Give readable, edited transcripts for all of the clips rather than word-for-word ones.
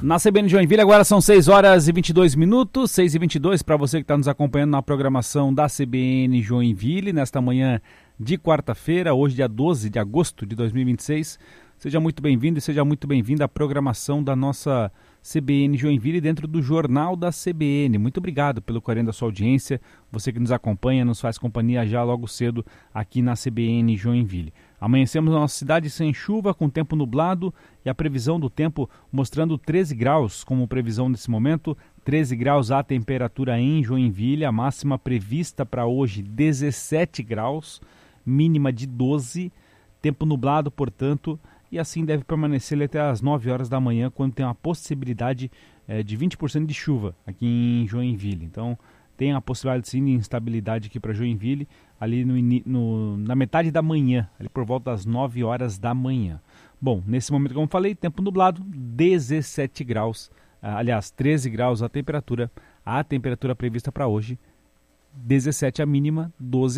Na CBN Joinville agora são 6 horas e 22 minutos, 6 e 22 para você que está nos acompanhando na programação da CBN Joinville, nesta manhã de quarta-feira, hoje dia 12 de agosto de 2026. Seja muito bem-vindo e seja muito bem-vinda à programação da nossa CBN Joinville dentro do Jornal da CBN. Muito obrigado pelo carinho da sua audiência, você que nos acompanha, nos faz companhia já logo cedo aqui na CBN Joinville. Amanhecemos na nossa cidade sem chuva, com tempo nublado e a previsão do tempo mostrando 13 graus como previsão nesse momento. 13 graus a temperatura em Joinville, a máxima prevista para hoje 17 graus, mínima de 12, tempo nublado, portanto, e assim deve permanecer até às 9 horas da manhã, quando tem uma possibilidade de 20% de chuva aqui em Joinville. Então, tem a possibilidade sim de instabilidade aqui para Joinville, ali na metade da manhã, ali por volta das 9 horas da manhã. Bom, nesse momento, como falei, tempo nublado, 17 graus, aliás, 13 graus a temperatura prevista para hoje, 17 a mínima,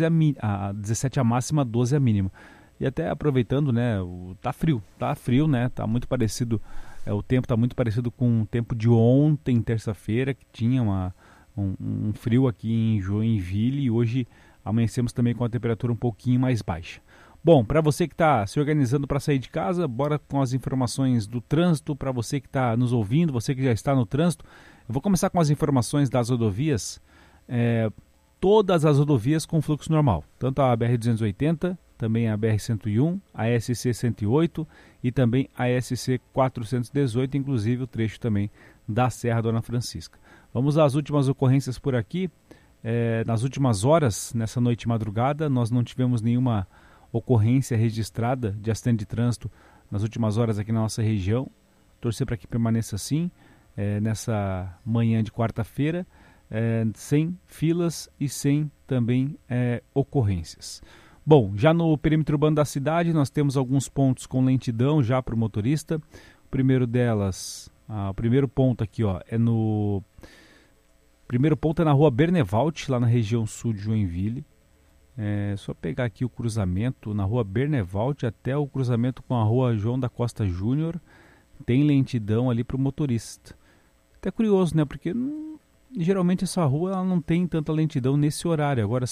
17 a máxima, 12 a mínima. E até aproveitando, né, tá frio, né, tá muito parecido, o tempo tá muito parecido com o tempo de ontem, terça-feira, que tinha um frio aqui em Joinville, e hoje amanhecemos também com a temperatura um pouquinho mais baixa. Bom, para você que está se organizando para sair de casa, bora com as informações do trânsito. Para você que está nos ouvindo, você que já está no trânsito, eu vou começar com as informações das rodovias. Todas as rodovias com fluxo normal, tanto a BR-280, também a BR-101, a SC-108 e também a SC-418, inclusive o trecho também da Serra Dona Francisca. Vamos às últimas ocorrências por aqui. Nas últimas horas, nessa noite de madrugada, nós não tivemos nenhuma ocorrência registrada de acidente de trânsito nas últimas horas aqui na nossa região. Torcer para que permaneça assim, nessa manhã de quarta-feira, sem filas e sem também ocorrências. Bom, já no perímetro urbano da cidade, nós temos alguns pontos com lentidão já para o motorista. O primeiro delas, o primeiro ponto aqui, primeiro ponto é na rua Bernevalt, lá na região sul de Joinville. Só pegar aqui o cruzamento na rua Bernevalt até o cruzamento com a rua João da Costa Júnior. Tem lentidão ali para o motorista. Até curioso, né? Porque geralmente essa rua ela não tem tanta lentidão nesse horário. Agora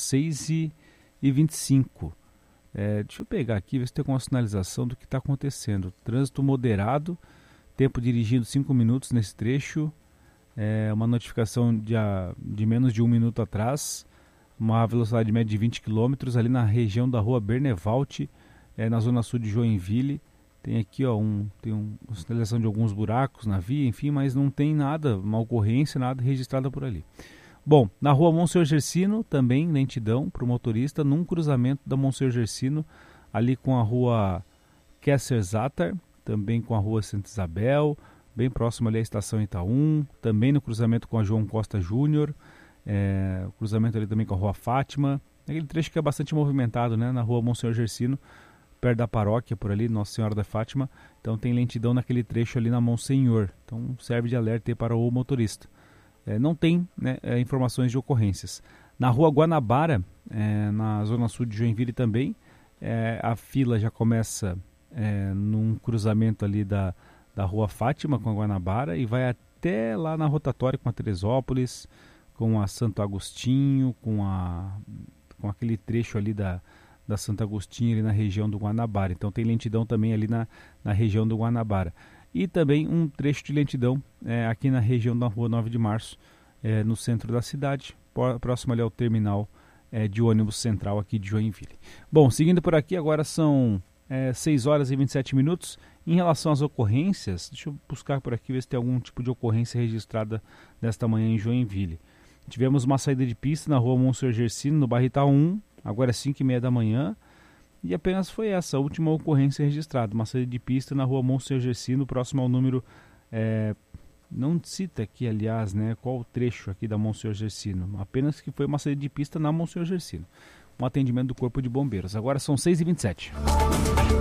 6h25. Deixa eu pegar aqui, ver se tem alguma sinalização do que está acontecendo. Trânsito moderado, tempo dirigindo 5 minutos nesse trecho. Uma notificação de menos de 1 minuto atrás. Uma velocidade média de 20 km ali na região da rua Bernevalt, na zona sul de Joinville. Tem aqui uma sinalização de alguns buracos na via, enfim, mas não tem nada, uma ocorrência, nada registrada por ali. Bom, na rua Monsenhor Gersino, também lentidão para o motorista, num cruzamento da Monsenhor Gersino, ali com a rua Kesser-Zatar, também com a rua Santa Isabel, bem próximo ali à estação Itaú, também no cruzamento com a João Costa Júnior, cruzamento ali também com a rua Fátima, aquele trecho que é bastante movimentado, né, na rua Monsenhor Gersino, perto da paróquia, por ali, Nossa Senhora da Fátima, então tem lentidão naquele trecho ali na Monsenhor, então serve de alerta aí para o motorista. Não tem, né, informações de ocorrências. Na rua Guanabara, na zona sul de Joinville também, a fila já começa num cruzamento ali da rua Fátima com a Guanabara e vai até lá na rotatória com a Teresópolis, com a Santo Agostinho, com aquele trecho ali da Santo Agostinho ali na região do Guanabara. Então tem lentidão também ali na região do Guanabara. E também um trecho de lentidão aqui na região da rua 9 de Março, no centro da cidade, próximo ali ao terminal de ônibus central aqui de Joinville. Bom, seguindo por aqui, agora são 6 horas e 27 minutos. Em relação às ocorrências, deixa eu buscar por aqui, ver se tem algum tipo de ocorrência registrada nesta manhã em Joinville. Tivemos uma saída de pista na rua Monsenhor Gersino, no bairro Itaú 1, agora é 5h30 da manhã. E apenas foi essa a última ocorrência registrada, uma saída de pista na rua Monsenhor Gersino, próximo ao número, não cita aqui, aliás, né, qual o trecho aqui da Monsenhor Gersino, apenas que foi uma saída de pista na Monsenhor Gersino, um atendimento do Corpo de Bombeiros. Agora são 6h27.